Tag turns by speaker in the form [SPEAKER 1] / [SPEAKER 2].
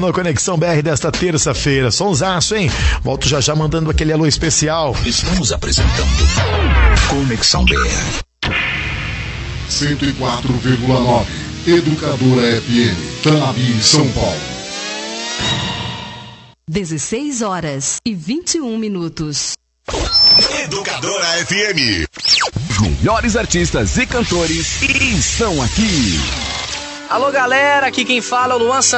[SPEAKER 1] no Conexão BR desta terça-feira. Sonsaço, hein? Volto já mandando aquele alô especial.
[SPEAKER 2] Estamos apresentando Conexão BR
[SPEAKER 3] 104,9 Educadora FM, Tanabi, São Paulo.
[SPEAKER 4] 16h21.
[SPEAKER 2] Educadora FM.
[SPEAKER 5] Os melhores artistas e cantores estão aqui.
[SPEAKER 6] Alô, galera, aqui quem fala é o Luan